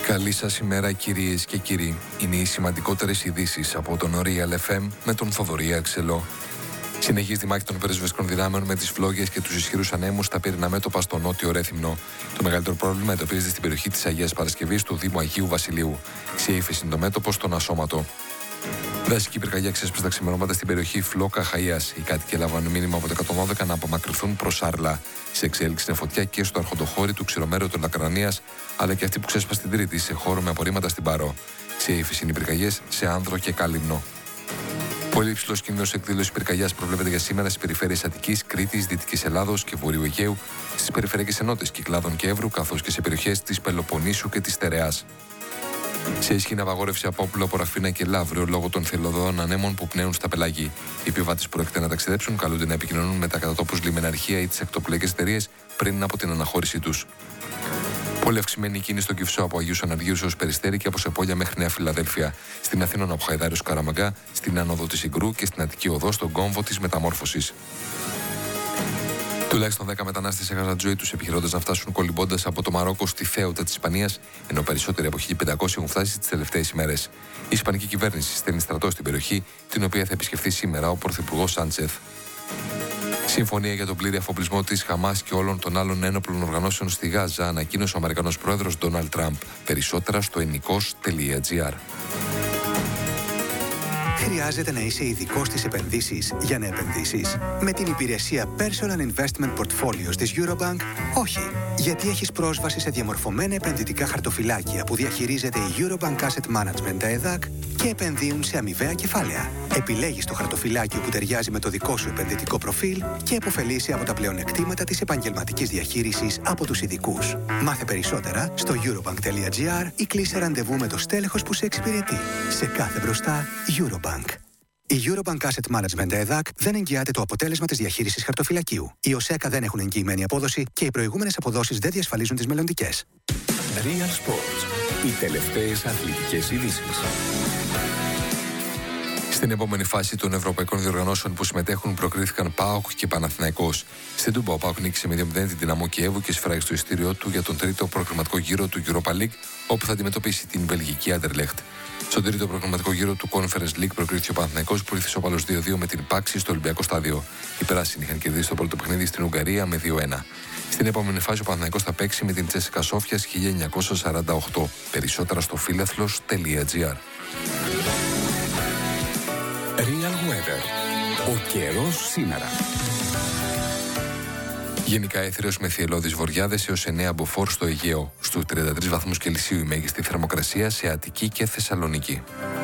Καλή σας ημέρα κυρίες και κύριοι. Είναι οι σημαντικότερες ειδήσεις από τον Real FM με τον Θοδωρή Αξελό. Συνεχίζει τη μάχη των πυροσβεστικών δυνάμεων με τις φλόγες και τους ισχυρούς ανέμους στα πυρηνά μέτωπα στο νότιο Ρέθυμνο. Το μεγαλύτερο πρόβλημα εντοπίζεται στην περιοχή της Αγίας Παρασκευής του Δήμου Αγίου Βασιλείου. Σε ύφεση είναι το μέτωπο στον Ασώματο. Δασική πυρκαγιά ξέσπασε τα ξημερώματα στην περιοχή Φλόκα Χαΐας. Οι κάτοικοι έλαβαν μήνυμα από το 112 να απομακρυνθούν προς Άρλα. Σε εξέλιξη είναι φωτιά και στο αρχοντοχώρι του Ξηρομέρου των Λακρανίας, αλλά και αυτή που ξέσπασε την Τρίτη σε χώρο με απορρίμματα στην Πάρο. Σε ύφεση είναι οι πυρκαγιές σε Άνδρο και Κάλυμνο. Πολύ υψηλός κίνδυνος εκδήλωσης πυρκαγιάς προβλέπεται για σήμερα στις περιφέρειες Αττικής, Κρήτης, Δυτικής Ελλάδος και Βορείου Αιγαίου, στις περιφερειακές ενότητες Κυκλάδων και Εύρου, καθώς και σε περιοχές της Πελοποννήσου και της Στερεάς. Σε ισχύ είναι απαγόρευση από όπλο από Ραφίνα και Λαύριο λόγω των θελωδών ανέμων που πνέουν στα πελάγη. Οι επιβάτες που πρόκειται να ταξιδέψουν καλούνται να επικοινωνούν με τα κατά τόπους λιμεναρχεία ή τις ακτοπλοϊκές εταιρείες πριν από την αναχώρησή τους. Πολύ αυξημένη η κίνηση στον Κυφσό από Αγίους Αναργύρους ως Περιστέρη και από Σεπόλια μέχρι Νέα Φιλαδέλφια. Στην Αθήνα από Χαϊδάριος Καραμαγκά, στην Άνοδο της Ιγκρού και στην Αττική Οδό στον κόμβο της Μεταμόρφωσης. Τουλάχιστον 10 μετανάστες έχασαν τη ζωή τους επιχειρώντας να φτάσουν κολυμπώντας από το Μαρόκο στη Θέουτα της Ισπανίας, ενώ περισσότεροι από 1.500 έχουν φτάσει τις τελευταίες ημέρες. Η Ισπανική κυβέρνηση στέλνει στρατό στην περιοχή, την οποία θα επισκεφθεί σήμερα ο Πρωθυπουργός Σάντσεθ. Συμφωνία για τον πλήρη αφοπλισμό της Χαμάς και όλων των άλλων ένοπλων οργανώσεων στη Γάζα ανακοίνωσε ο Αμερικανός πρόεδρος Ντόναλντ Τραμπ. Περισσότερα στο ενικός.gr. Χρειάζεται να είσαι ειδικός στις επενδύσεις για να επενδύσεις? Με την υπηρεσία Personal Investment Portfolios της Eurobank, όχι. Γιατί έχεις πρόσβαση σε διαμορφωμένα επενδυτικά χαρτοφυλάκια που διαχειρίζεται η Eurobank Asset Management ΕΔΑΚ και επενδύουν σε αμοιβαία κεφάλαια. Επιλέγεις το χαρτοφυλάκιο που ταιριάζει με το δικό σου επενδυτικό προφίλ και επωφελείσαι από τα πλεονεκτήματα της επαγγελματικής διαχείρισης από τους ειδικούς. Μάθε περισσότερα στο eurobank.gr ή κλείσε ραντεβού με το στέλεχος που σε εξυπηρετεί. Σε κάθε μπροστά, Eurobank. Η Eurobank Asset Management ΕΔΑΚ δεν εγγυάται το αποτέλεσμα της διαχείρισης χαρτοφυλακίου. Οι ΟΣΕΚΑ δεν έχουν εγγυημένη απόδοση και οι προηγούμενες αποδόσεις δεν διασφαλίζουν τις μελλοντικές. Real Sports. Οι τελευταίες αθλητικές ειδήσεις. Στην επόμενη φάση των ευρωπαϊκών διοργανώσεων που συμμετέχουν προκρίθηκαν ΠΑΟΚ και Παναθηναϊκός. Στην Τούμπα ο ΠΑΟΚ νίκησε με 2-0 την Δυναμό Κιέβου και σφράγισε το εισιτήριό του για τον τρίτο προκριματικό γύρο του Europa League, όπου θα αντιμετωπίσει την βελγική Άντερλεχτ. Στον τρίτο προκριματικό γύρο του Conference League προκρίθηκε ο Παναθηναϊκός που ήρθε σοπαλός 2-2 με την Πάξη στο Ολυμπιακό Στάδιο. Οι πράσινοι είχαν κερδίσει το πρώτο παιχνίδι στην Ουγγαρία με 2-1. Στην επόμενη φάση ο Παναθηναϊκός θα παίξει με την Τσέσικα Σόφιας 1948. Περισσότερα στο φίλαθλος.gr. Real Weather. Ο καιρός σήμερα. Γενικά έθριος με θυελλώδεις βοριάδες έως 9 μποφόρ στο Αιγαίο. Στους 33 βαθμούς Κελσίου η μέγιστη θερμοκρασία σε Αττική και Θεσσαλονίκη.